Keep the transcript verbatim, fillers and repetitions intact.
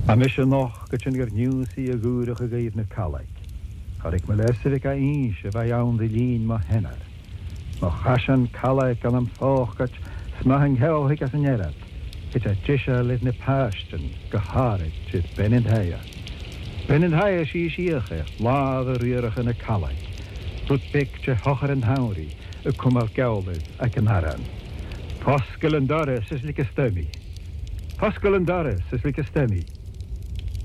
A mis noch go sin gur nniusaí a gúireach a gaomh na calaig. Charig me leisig a ís a bheith ann dí lín má henar. Má chasan calaig an am fóchgat smahan heolhic as an erad. Hit a tisha lit na pástan go hárig tyd benin haia. Benin haia sí síocha láð a riarach na calaig. Rút bic te hochar an hauri a cumal geolid ac an aran. Poscal an doris is lik a stemmi. Poscal an doris is lik a stemmi.